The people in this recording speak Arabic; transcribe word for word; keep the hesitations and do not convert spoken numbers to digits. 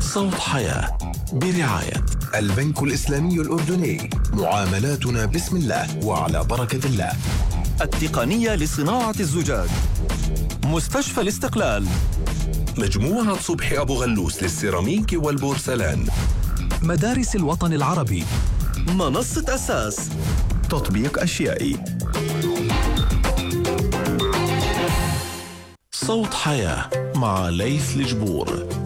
صوت حياة برعاية البنك الإسلامي الأردني، معاملاتنا بسم الله وعلى بركة الله. التقنية لصناعة الزجاج، مستشفى الاستقلال، مجموعة صبحي أبو غلوس للسيراميك والبورسلان، مدارس الوطن العربي، منصة أساس، تطبيق أشيائي. صوت حياة مع ليث الجبور.